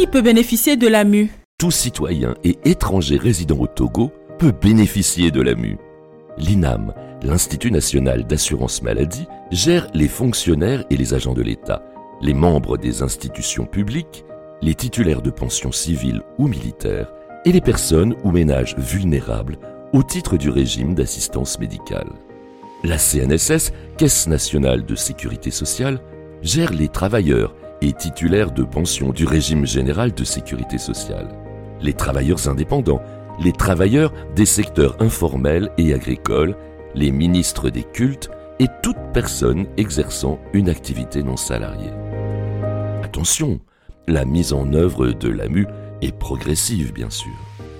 Qui peut bénéficier de l'AMU? Tout citoyen et étranger résidant au Togo peut bénéficier de l'AMU. L'INAM, l'Institut national d'assurance maladie, gère les fonctionnaires et les agents de l'État, les membres des institutions publiques, les titulaires de pensions civiles ou militaires et les personnes ou ménages vulnérables au titre du régime d'assistance médicale. La CNSS, Caisse nationale de sécurité sociale, gère les travailleurs et titulaires de pensions du régime général de sécurité sociale, les travailleurs indépendants, les travailleurs des secteurs informels et agricoles, les ministres des cultes et toute personne exerçant une activité non salariée. Attention, la mise en œuvre de l'AMU est progressive, bien sûr.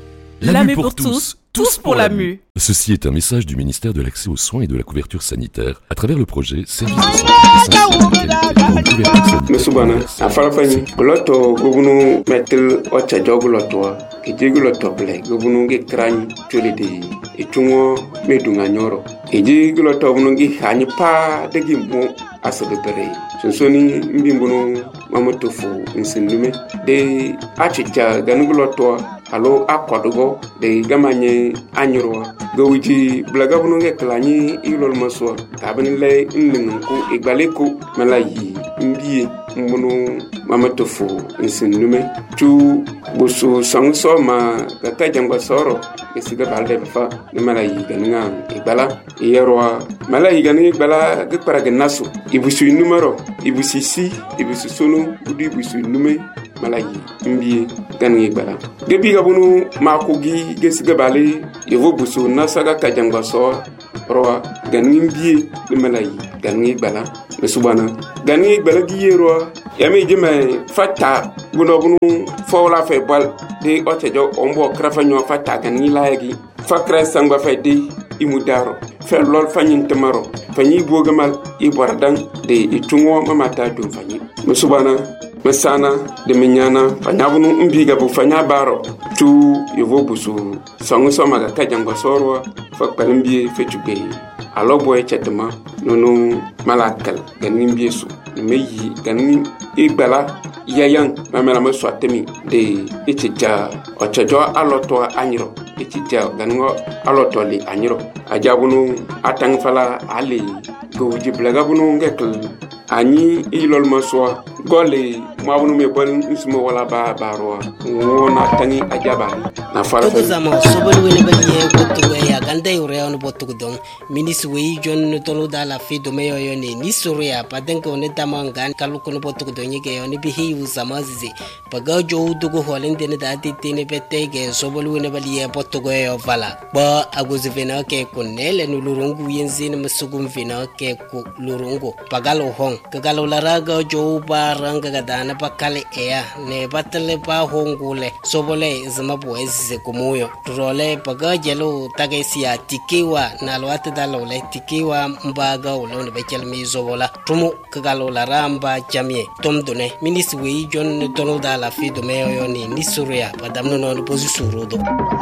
L'AMU pour tous, tous pour l'AMU. Ceci est un message du ministère de l'Accès aux soins et de la couverture sanitaire à travers le projet Service de santé essentiel de couverture sanitaire. Mesubana, afalafani, goloto gobunu metel ocha jogoloto, ejigoloto ble, gobunu ge krani tolede, etungo medunga nyoro. Ejigoloto bunu ge hani pa degi mo asabere. Sonsoni mbimbuno mamotofu nsindume de achicha ganugoloto alo akwadugo de gamanye anyurwa gawiji blaga bunu ge klani ilol maswa tabani le nningu igbaleko malayi mbiye mbunu mamatofu nsindume tu busu sangso ma gaka jangwa soro esiga balde fa ne malayi ganinga igbala yerwa malayi ganinga igbala ge paraga naso ibusu numero ibusu si ibusu sonu udi ibusu nume malayi mbiye ganinga igbala gebi gabunu makogi gesiga bale yevo busu nasaga kajangwa so roa ganinga mbiye ne malayi ganinga igbala mesubana ganinga igbala giyero yami jeme fata bunu fawla fe bal de otejo ombo krafanyo fata ganinga layagi fakra sangba fe de imudaro fe lol fanyin tamaro fanyi bogamal ibordang de itungo mamata dum fanyi mesubana mesana de menyana fanyabunu mbiga bu fanya baro tu yevo busu sangu somaga kajangwa sorwa fakpalimbi fetube aloboy chetma nono malakal ganin biesu meyi ganin igbala yayan mamela maswatemi de etija ochajo aloto anyiro etija ganingo aloto li anyiro ajabunu atang fala ali goji blaga bunu ngekl ani ilol maswa gole mabunu me bon ismo wala baro wona tani ajabali na fala to zama sobol wele baliye goto ya ganda yure on botu don ministre wi jon tolo dala fi do meyo yoni ni soria padenko on tamangan kaluko no botu don yige yoni bi hi uzamazi paga jo dugo holende ne dati tine petege sobol wele baliye botu go yo vala ba aguzivena ke kunele no lurungu yenzine masugum vina ke ku lurungu pagalo hong kagalo laraga jo baranga gadana pakale ea ne batale pa hongule sobole zamabu eze kumuyo role paga jelo tagesia tikiwa na lwate dalole tikiwa mbaga ulone bekel mizobola tumu kagalo laramba jamie tomdone minisi wi jon tono dala fi do meyo ni nisuria padamno no position rodo